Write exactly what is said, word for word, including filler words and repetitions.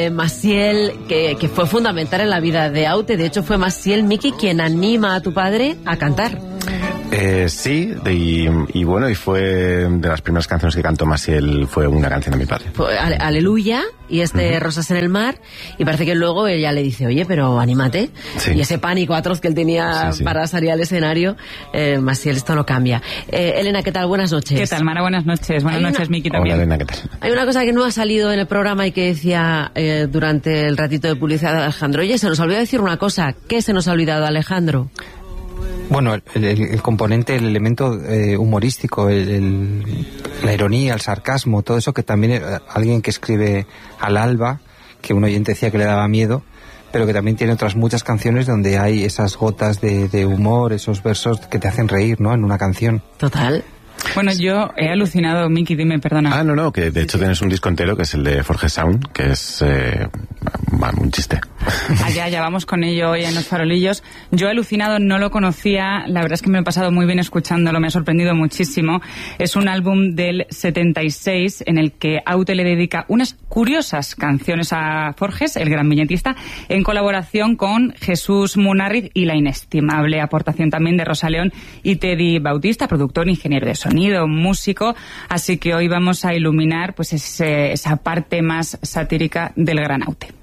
Maciel, que, que fue fundamental en la vida de Aute. De hecho, fue Maciel, Miki, quien anima a tu padre a cantar. Eh, sí, de, y, y bueno, y fue de las primeras canciones que cantó Maciel, fue una canción de mi padre. Fue Ale- Aleluya, y este uh-huh. Rosas en el mar, y parece que luego ella le dice, oye, pero anímate. Sí. Y ese pánico atroz que él tenía sí, sí. para salir al escenario, eh, Maciel, esto no cambia. Eh, Elena, ¿qué tal? Buenas noches. ¿Qué tal, Mara? Buenas noches. Buenas noches, Miki, también. Hola, Elena, ¿qué tal? Hay una cosa que no ha salido en el programa y que decía eh, durante el ratito de publicidad de Alejandro. Oye, se nos olvidó decir una cosa. ¿Qué se nos ha olvidado, Alejandro? Bueno, el, el, el componente, el elemento eh, humorístico, el, el, la ironía, el sarcasmo, todo eso que también eh, alguien que escribe al alba, que un oyente decía que le daba miedo, pero que también tiene otras muchas canciones donde hay esas gotas de, de humor, esos versos que te hacen reír, ¿no? En una canción. Total. Bueno, yo he alucinado, Miki, dime, perdona. Ah, no, no, que de hecho tienes un disco entero que es el de Forge Sound, que es eh, un chiste. Allá, ya vamos con ello hoy en Los Farolillos. Yo he alucinado, no lo conocía, la verdad es que me lo he pasado muy bien escuchándolo, me ha sorprendido muchísimo. Es un álbum del setenta y seis en el que Aute le dedica unas curiosas canciones a Forges, el gran viñetista, en colaboración con Jesús Munarriz y la inestimable aportación también de Rosa León y Teddy Bautista, productor, ingeniero de sonido, músico. Así que hoy vamos a iluminar pues ese, esa parte más satírica del gran Aute.